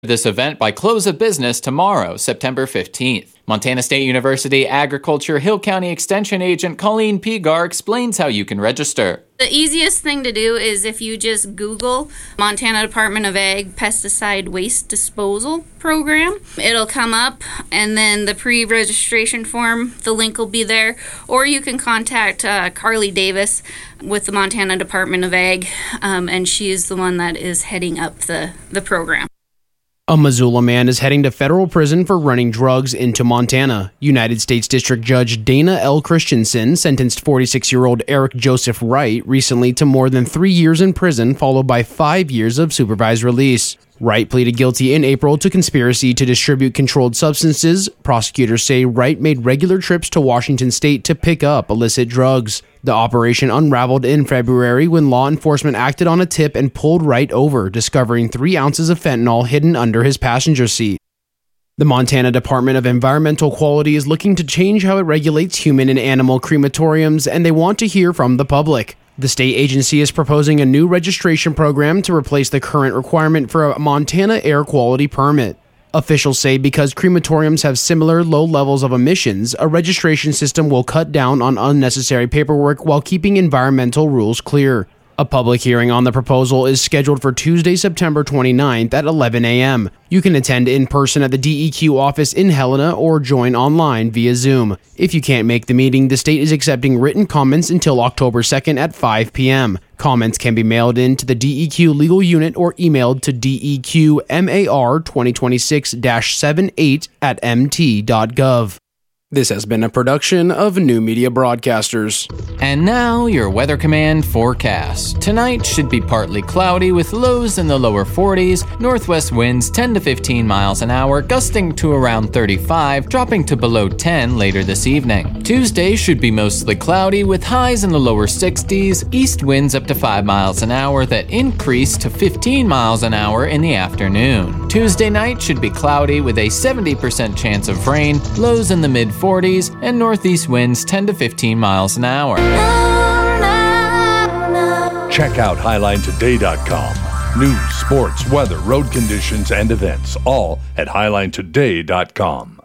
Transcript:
this event by close of business tomorrow, September 15th. Montana State University Agriculture Hill County Extension Agent Colleen Pigar explains how you can register. The easiest thing to do is if you just Google Montana Department of Ag Pesticide Waste Disposal Program. It'll come up, and then the pre-registration form, the link will be there. Or you can contact Carly Davis with the Montana Department of Ag, and she is the one that is heading up the program. A Missoula man is heading to federal prison for running drugs into Montana. United States District Judge Dana L. Christensen sentenced 46-year-old Eric Joseph Wright recently to more than 3 years in prison, followed by 5 years of supervised release. Wright pleaded guilty in April to conspiracy to distribute controlled substances. Prosecutors say Wright made regular trips to Washington state to pick up illicit drugs. The operation unraveled in February when law enforcement acted on a tip and pulled Wright over, discovering 3 ounces of fentanyl hidden under his passenger seat. The Montana Department of Environmental Quality is looking to change how it regulates human and animal crematoriums, and they want to hear from the public. The state agency is proposing a new registration program to replace the current requirement for a Montana air quality permit. Officials say because crematoriums have similar low levels of emissions, a registration system will cut down on unnecessary paperwork while keeping environmental rules clear. A public hearing on the proposal is scheduled for Tuesday, September 29th at 11 a.m. You can attend in person at the DEQ office in Helena or join online via Zoom. If you can't make the meeting, the state is accepting written comments until October 2nd at 5 p.m. Comments can be mailed in to the DEQ legal unit or emailed to DEQMAR 2026-78@mt.gov. This has been a production of New Media Broadcasters. And now, your Weather Command forecast. Tonight should be partly cloudy with lows in the lower 40s, northwest winds 10 to 15 miles an hour, gusting to around 35, dropping to below 10 later this evening. Tuesday should be mostly cloudy with highs in the lower 60s, east winds up to 5 miles an hour that increase to 15 miles an hour in the afternoon. Tuesday night should be cloudy with a 70% chance of rain, lows in the mid 40s, and northeast winds 10 to 15 miles an hour. Check out HighlineToday.com. News, sports, weather, road conditions, and events, all at HighlineToday.com.